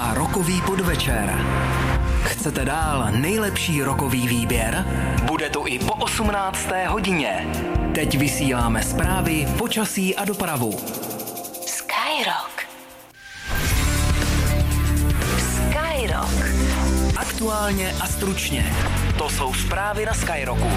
a rockový podvečer. Chcete dál nejlepší rockový výběr? Bude to i po 18. hodině. Teď vysíláme zprávy, počasí a dopravu. Skyrock. Skyrock. Aktuálně a stručně. To jsou zprávy na Skyrocku.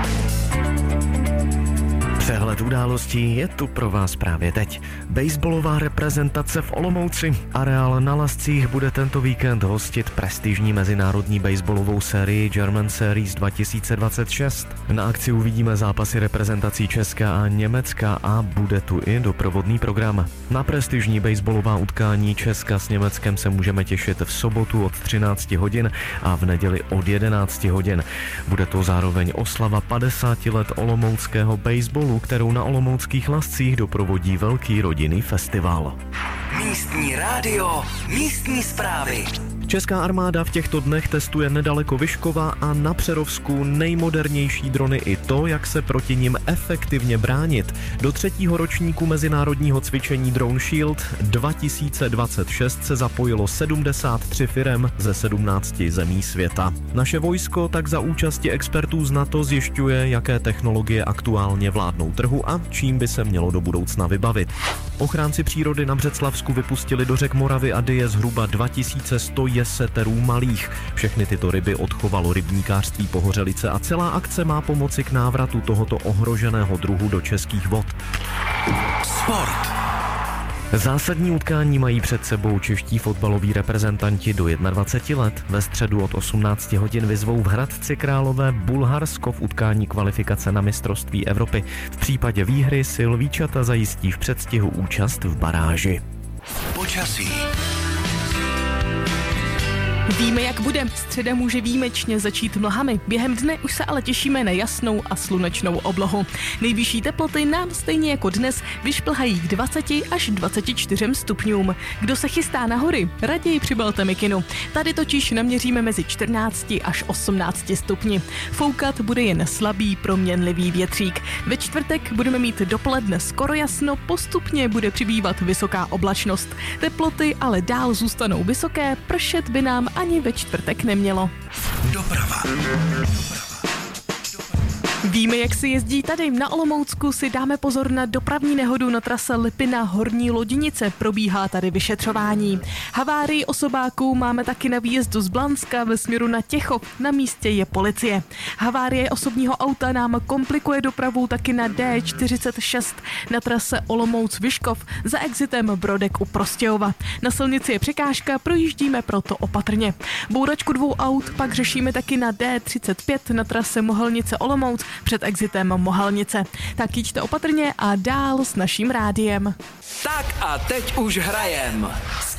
Přehled událostí je tu pro vás právě teď. Baseballová reprezentace v Olomouci. Areál na Lascích bude tento víkend hostit prestižní mezinárodní baseballovou sérii German Series 2026. Na akci uvidíme zápasy reprezentací Česka a Německa a bude tu i doprovodný program. Na prestižní baseballová utkání Česka s Německem se můžeme těšit v sobotu od 13 hodin a v neděli od 11 hodin. Bude to zároveň oslava 50 let olomouckého baseballu, kterou na olomouckých Lascích doprovodí velký rodinný festival. Místní rádio, místní zprávy. Česká armáda v těchto dnech testuje nedaleko Vyškova a na Přerovsku nejmodernější drony i to, jak se proti nim efektivně bránit. Do 3. ročníku mezinárodního cvičení Drone Shield 2026 se zapojilo 73 firem ze 17 zemí světa. Naše vojsko tak za účasti expertů z NATO zjišťuje, jaké technologie aktuálně vládnou trhu a čím by se mělo do budoucna vybavit. Ochránci přírody na Břeclavsku vypustili do řek Moravy a Dyje zhruba 2100 jeseterů malých. Všechny tyto ryby odchovalo rybníkářství Pohořelice a celá akce má pomoci k návratu tohoto ohroženého druhu do českých vod. Sport. Zásadní utkání mají před sebou čeští fotbaloví reprezentanti do 21 let. Ve středu od 18 hodin vyzvou v Hradci Králové Bulharsko v utkání kvalifikace na mistrovství Evropy. V případě výhry si lvíčata zajistí v předstihu účast v baráži. Počasí. Víme, jak bude. Středa může výjimečně začít mlhami. Během dne už se ale těšíme na jasnou a slunečnou oblohu. Nejvyšší teploty nám stejně jako dnes vyšplhají k 20 až 24 stupňům. Kdo se chystá na hory, raději přibalte mikinu. Tady totiž naměříme mezi 14 až 18 stupni. Foukat bude jen slabý proměnlivý větřík. Ve čtvrtek budeme mít dopoledne skoro jasno, postupně bude přibývat vysoká oblačnost. Teploty ale dál zůstanou vysoké, pršet by nám ani ve čtvrtek nemělo. Doprava. Víme, jak si jezdí tady. Na Olomoucku si dáme pozor na dopravní nehodu na trase Lipina Horní Lodinice. Probíhá tady vyšetřování. Havárii osobáků máme taky na výjezdu z Blanska ve směru na Těchov. Na místě je policie. Havárie osobního auta nám komplikuje dopravu taky na D46 na trase Olomouc-Vyškov za exitem Brodek u Prostějova. Na silnici je překážka, projíždíme proto opatrně. Bouračku 2 aut pak řešíme taky na D35 na trase Mohelnice-Olomouc před exitem Mohelnice. Tak jíďte opatrně a dál s naším rádiem. Tak a teď už hrajem.